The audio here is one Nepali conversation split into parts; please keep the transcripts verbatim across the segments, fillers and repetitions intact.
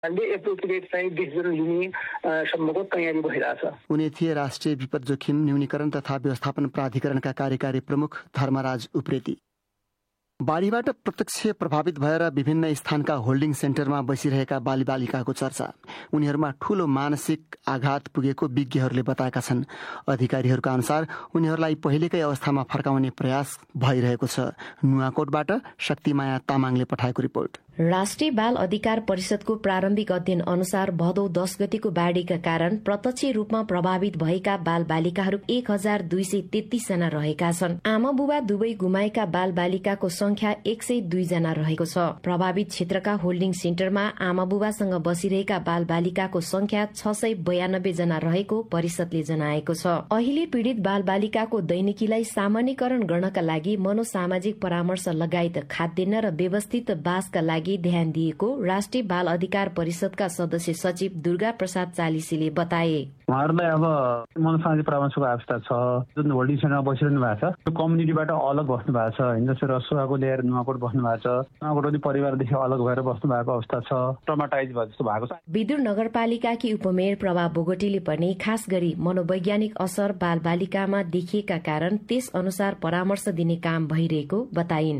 एप्रोप्रिएट चाहिँ डिसिजन लिने सम्मको तयारी भइरहेछ। उनी थिए राष्ट्रिय विपद जोखिम न्यूनीकरण तथा व्यवस्थापन प्राधिकरणका कार्यकारी प्रमुख धर्मराज उप्रेती। बाढीबाट प्रत्यक्ष प्रभावित भएर विभिन्न स्थानका होल्डिङ सेन्टरमा बसिरहेका बालिबालिकाको चर्चा, उनीहरूमा ठूलो मानसिक आघात पुगेको विज्ञहरूले बताएका छन्। अधिकारीहरूका अनुसार उनीहरूलाई पहिलेकै अवस्थामा फर्काउने प्रयास भइरहेको छ। नुवाकोटबाट शक्तिमाया तामाङले पठाएको रिपोर्ट। राष्ट्रिय बाल अधिकार परिषदको प्रारम्भिक अध्ययन अनुसार भदौ दस गतिको बाढ़ीका कारण प्रत्यक्ष रूपमा प्रभावित भएका बाल बालिकाहरू एक हजार दुई सय तेत्तीस जना रहेका छन्। आमा बुबा दुवै गुमाएका बाल बालिकाको संख्या एक सय दुई जना रहेको छ। प्रभावित क्षेत्रका होल्डिङ सेन्टरमा आमा बुबासँग बसिरहेका बाल बालिकाको संख्या छ सय बयानब्बे जना रहेको परिषदले जनाएको छ। अहिले पीड़ित बाल बालिकाको दैनिकीलाई सामान्यकरण गर्नका लागि मनोसामाजिक परामर्श लगायत खाद्यान्न र व्यवस्थित बासका लागि ध्यान दिएको राष्ट्रिय बाल अधिकार परिषदका सदस्य सचिव दुर्गा प्रसाद चालिसीले बताए। उहाँहरूलाई अब मनोसामाजिक परामर्शको आवश्यकता छ। जुन होल्डिङ सेन्टरमा बसिरहनु भएको छ त्यो कम्युनिटीबाट अलग बस्नु भएको छ होइन। जसरी रसुवाको ल्याएर नुवाकोट बस्नु भएको छ, नुवाकोट पनि परिवारदेखि अलग भएर बस्नु भएको अवस्था छ, ट्रमाटाइज भयो जस्तो भएको छ। विदुर नगरपालिकाकी उपमेयर प्रभा बोगटीले पनि खास गरी मनोवैज्ञानिक असर बाल बालिकामा देखिएका कारण त्यस अनुसार परामर्श दिने काम भइरहेको बताइन्।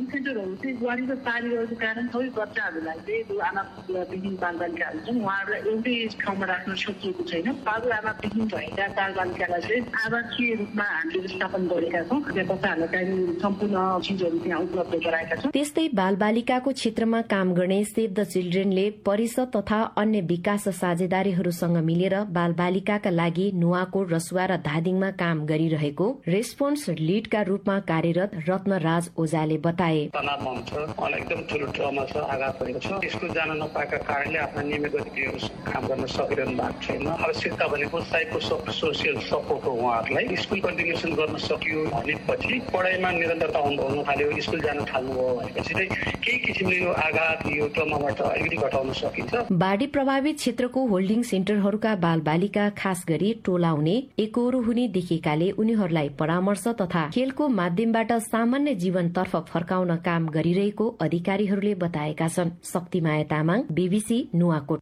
सबै बच्चाहरूलाई चाहिँ जो आमाविहीन बालबालिकाहरू छन् उहाँहरूलाई एउटै ठाउँमा राख्न सकिएको छैन। बाबुआमाविहीन भएका बालबालिकालाई चाहिँ आवासीय रूपमा हामीले व्यवस्थापन गरेका छौँ। बच्चाहरूलाई चाहिँ सम्पूर्ण चिजहरू त्यहाँ उपलब्ध गराएका छौँ। त्यस्तै बालबालिकाको क्षेत्रमा काम गर्ने सेभ द चिल्ड्रेनले परिषद तथा अन्य विकास साझेदारीहरूसँग मिलेर बालबालिकाका लागि नुवाकोट, रसुवा र धादिङमा काम गरिरहेको रेस्पोन्स लीडका रूपमा कार्यरत रत्नराज ओझाले बताए। आघात परेको छ। स्कुल जान नपाएका कारणले आफ्ना नियमित गतिविधिहरू काम गर्न सकिरहनु भएको छैन। आवश्यकता भनेको साइको सोसियल सपोर्ट हो। उहाँहरूलाई स्कुल कन्टिन्युसन गर्न सकियो भनेपछि पढाइमा निरन्तरता आउनु थाल्यो, स्कुल जान थाल्नुभयो भनेपछि चाहिँ केही किसिमले यो आघात यो ट्रमाबाट अलिकति घटाउन सकिन्छ। बाढी प्रभावित क्षेत्रको होल्डिङ सेन्टरहरूका बाल बालिका खास गरी टोलाउने, एकहोरो हुने देखिएकाले उनीहरूलाई परामर्श तथा खेलको माध्यमबाट सामान्य जीवनतर्फ फर्काउन काम गरिरहेको अधिकारीहरूले बताएका छन्। शक्तिमाया तामाङ, बीबीसी नुवाकोट।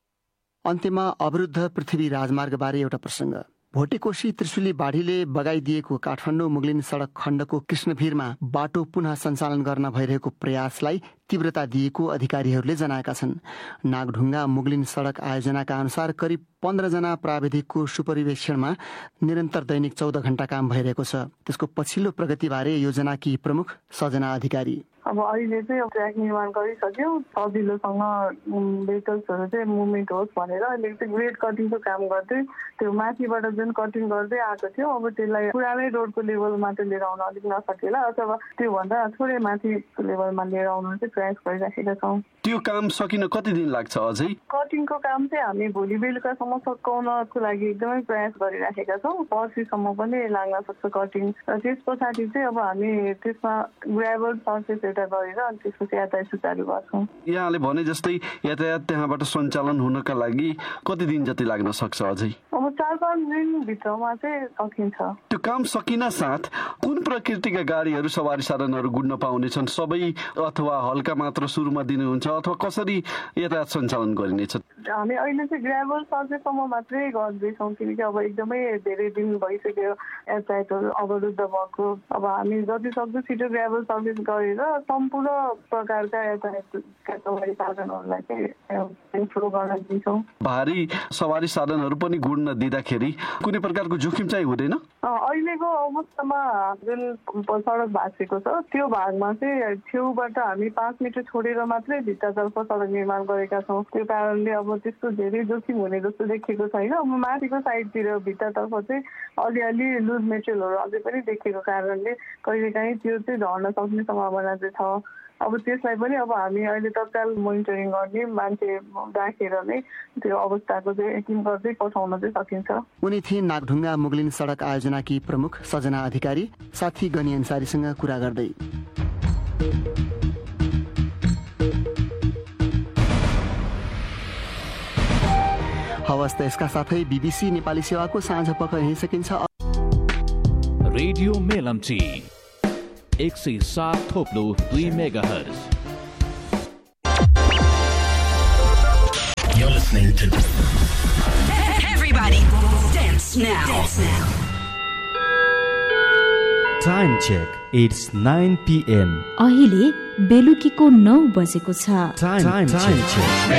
अन्त्यमा अवरुद्ध पृथ्वी राजमार्गबारे एउटा प्रसंग। भोटेकोशी त्रिशुली बाढीले बगाइदिएको काठमाडौँ मुगलिन सड़क खण्डको कृष्णभिरमा बाटो पुनः सञ्चालन गर्न भइरहेको प्रयासलाई तीव्रता दिएको अधिकारीहरूले जनाएका छन्। नागढुङ्गा मुगलिन सड़क आयोजनाका अनुसार करिब पन्ध्र जना प्राविधिकको सुपरिवेक्षणमा निरन्तर दैनिक चौध घण्टा काम भइरहेको छ। त्यसको पछिल्लो प्रगतिबारे योजनाकी प्रमुख सजना अधिकारी। अब अहिले चाहिँ ट्र्याक निर्माण गरिसक्यो, सजिलोसँग भेहिकल्सहरू चाहिँ मुभमेन्ट होस् भनेर अहिले चाहिँ ग्रेड कटिङको काम गर्दै त्यो माथिबाट जुन कटिङ गर्दै आएको थियो अब त्यसलाई पुरानै रोडको लेभलमा चाहिँ लिएर आउन अलिक नसकेला अथवा त्योभन्दा थोरै माथि लेभलमा लिएर आउन चाहिँ प्रयास गरिराखेका छौँ। त्यो काम सकिन कति दिन लाग्छ अझै? कटिङको काम चाहिँ हामी भोलि बेलुकासम्म सकाउनको लागि एकदमै प्रयास गरिराखेका छौँ। पर्सिसम्म पनि लाग्न सक्छ कटिङ र त्यस पछाडि चाहिँ अब हामी त्यसमा ग्राभल सर्फेस एउटा गरेर अनि त्यसपछि यातायात सुचारू गर्छौँ। यहाँले भने जस्तै यातायात त्यहाँबाट सञ्चालन हुनका लागि कति दिन जति लाग्न सक्छ अझै? अब चार पाँच दिन भित्रमा चाहिँ सकिन्छ। त्यो काम सकिन साथ कुन प्रकृतिका गाडीहरू सवारी साधनहरू गुड्न पाउनेछन्? सबै अथवा हल्का मात्र सुरुमा दिनुहुन्छ अथवा कसरी यातायात सञ्चालन गरिनेछ? हामी अहिले चाहिँ ग्राभल सर्फेससम्म मात्रै गर्दैछौँ किनकि अब एकदमै धेरै दिन भइसक्यो यातायातहरू अवरुद्ध भएको। अब हामी जति सक्दो छिटो ग्राभल सर्फेस गरेर सम्पूर्ण प्रकारका यातायातका सवारी साधनहरूलाई चाहिँ फ्लो गर्न दिन्छौँ। भारी सवारी साधनहरू पनि गुड्न दिँदाखेरि कुनै प्रकारको जोखिम चाहिँ हुँदैन? अहिलेको अवस्थामा जुन सडक भाँचेको छ त्यो भागमा चाहिँ छेउबाट हामी पाँच मिटर छोडेर मात्रै भित्तातर्फ सडक निर्माण गरेका छौँ। त्यो कारणले अब त्यस्तो धेरै जोखिम हुने जस्तो देखिएको छैन। अब माथिको साइडतिर भित्तातर्फ चाहिँ अलिअलि लुज मेटेरियलहरू अझै पनि देखेको कारणले कहिलेकाहीँ त्यो चाहिँ झर्न सक्ने सम्भावना चाहिँ छ। अब त्यसलाई पनि अब हामी अहिले तत्काल मोनिटरिङ गर्ने मान्छे राखेर नै त्यो अवस्थाको चाहिँ यकिन गर्दै पठाउन चाहिँ सकिन्छ। उनी थिए नागढुङ्गा मुगलिन सडक आयोजनाकी प्रमुख सजना अधिकारी साथी गनी अन्सारीसँग कुरा गर्दै। हवस् त यसका साथै बीबीसी नेपाली सेवाको साँझ पख यही सकिन्छ। रेडियो मेलम्ची एक सय सात थोप्लो दुई mega hertz. listening to. Everybody dance now. Dance now. Time check. It's nine p m अहिले बेलुकीको नौ बजेको छ. Time, time, time check.